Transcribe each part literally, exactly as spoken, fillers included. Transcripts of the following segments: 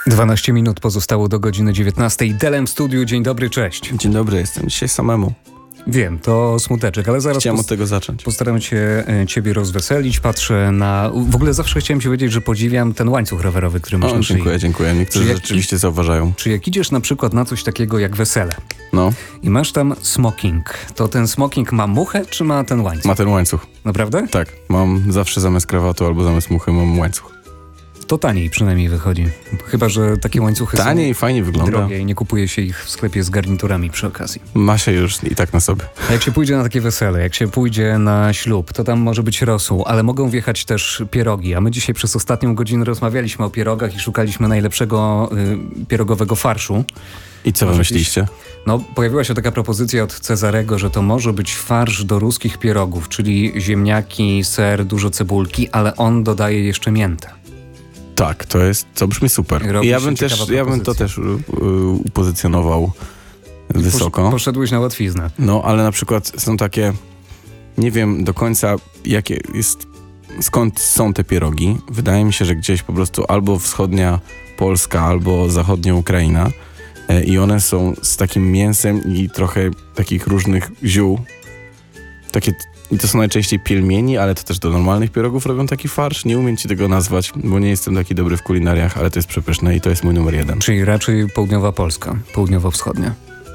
dwanaście minut pozostało do godziny dziewiętnastej. Delem w studiu. Dzień dobry, cześć. Dzień dobry, jestem dzisiaj samemu. Wiem, to smuteczek, ale zaraz Chciałem pos- od tego zacząć. postaram się e, ciebie rozweselić. Patrzę na... W ogóle zawsze chciałem ci powiedzieć, że podziwiam ten łańcuch rowerowy, który masz O, na szyi. dziękuję, dziękuję. Niektórzy Czy jak- rzeczywiście zauważają. Czy jak idziesz na przykład na coś takiego jak wesele No, i masz tam smoking, to ten smoking ma muchę, czy ma ten łańcuch? ma ten łańcuch. Naprawdę? Tak, mam zawsze zamiast krawatu albo zamiast muchy mam łańcuch. To taniej przynajmniej wychodzi. Chyba że takie łańcuchy Taniej i są fajnie wygląda. drogie i nie kupuje się ich w sklepie z garniturami przy okazji. Ma się już i tak na sobie. A jak się pójdzie na takie wesele, jak się pójdzie na ślub, to tam może być rosół, ale mogą wjechać też pierogi. A my dzisiaj przez ostatnią godzinę rozmawialiśmy o pierogach i szukaliśmy najlepszego y, pierogowego farszu. I co Może wymyśliście? No, pojawiła się taka propozycja od Cezarego, że to może być farsz do ruskich pierogów, czyli ziemniaki, ser, dużo cebulki, ale on dodaje jeszcze miętę. Tak, to jest, to brzmi super. Robi I ja się bym też, ciekawa ja bym to propozycja. też y, y, upozycjonował wysoko. Posz, poszedłeś na łatwiznę. No, ale na przykład są takie, nie wiem do końca jakie jest, skąd są te pierogi. Wydaje mi się, że gdzieś po prostu albo wschodnia Polska, albo zachodnia Ukraina e, i one są z takim mięsem i trochę takich różnych ziół. Takie, i to są najczęściej pielmieni, ale to też do normalnych pierogów robią taki farsz. Nie umiem ci tego nazwać, bo nie jestem taki dobry w kulinariach, ale to jest przepyszne i to jest mój numer jeden. Czyli raczej południowa Polska, południowo-wschodnia.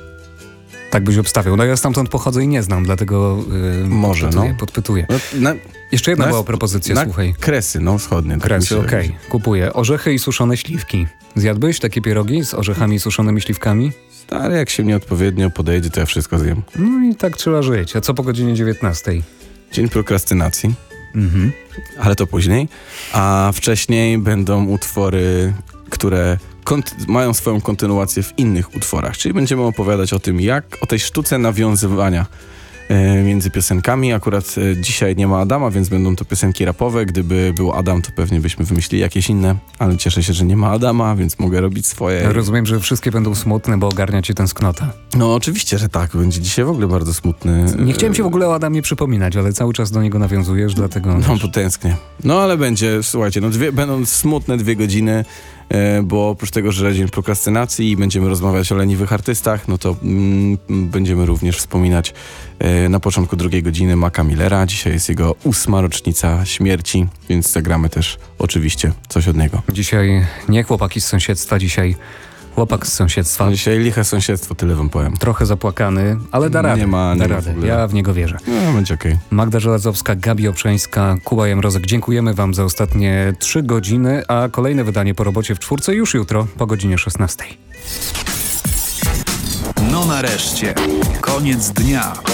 Tak byś obstawiał. No ja stamtąd pochodzę i nie znam, dlatego yy, Może, podpytuję, no. podpytuję. No, na, Jeszcze jedna na- była propozycja, na słuchaj. Kresy, no wschodnie. Tak mi Kresy, się okej, wydaje. kupuję. Orzechy i suszone śliwki. Zjadłbyś takie pierogi z orzechami i suszonymi śliwkami? Ale jak się mnie odpowiednio podejdzie, to ja wszystko zjem. No i tak trzeba żyć. A co po godzinie dziewiętnastej? Dzień prokrastynacji, Mhm. ale to później. A wcześniej będą utwory, które kont- mają swoją kontynuację w innych utworach. Czyli będziemy opowiadać o tym, jak o tej sztuce nawiązywania e, między piosenkami. Akurat e, dzisiaj nie ma Adama, więc będą to piosenki rapowe. Gdyby był Adam, to pewnie byśmy wymyślili jakieś inne, ale cieszę się, że nie ma Adama, więc mogę robić swoje. Rozumiem, że wszystkie będą smutne, bo ogarnia cię tęsknota. No oczywiście, że tak. Będzie dzisiaj w ogóle bardzo smutny. Nie chciałem ci w ogóle o Adamie przypominać, ale cały czas do niego nawiązujesz, dlatego... No, bo tęsknię. No, ale będzie, słuchajcie, no dwie, będą smutne dwie godziny, e, bo oprócz tego, że dzień prokrastynacji i będziemy rozmawiać o leniwych artystach, no to mm, będziemy również wspominać e, na początku drugiej godziny Maca Millera. Dzisiaj jest jego ósma rocznica śmierci, więc zagramy też oczywiście coś od niego. Dzisiaj nie chłopaki z sąsiedztwa, dzisiaj chłopak z sąsiedztwa. Dzisiaj liche sąsiedztwo, tyle wam powiem. Trochę zapłakany, ale da Nie radę. ma- nie da ma w radę. ogóle. Ja w niego wierzę. No, będzie okej. Magda Żelazowska, Gabi Oprzeńska, Kuba Jamrozek. Dziękujemy wam za ostatnie trzy godziny, a kolejne wydanie po robocie w czwórce już jutro po godzinie szesnastej. No nareszcie, koniec dnia.